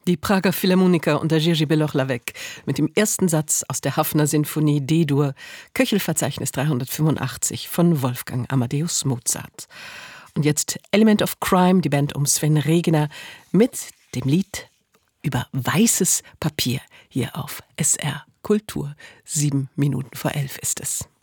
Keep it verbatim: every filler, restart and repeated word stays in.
Die Prager Philharmoniker unter Jiří Beloch-Lavek mit dem ersten Satz aus der Haffner Sinfonie D-Dur, Köchelverzeichnis dreihundertfünfundachtzig von Wolfgang Amadeus Mozart. Und jetzt Element of Crime, die Band um Sven Regner mit dem Lied über weißes Papier hier auf S R Kultur. Sieben Minuten vor elf ist es.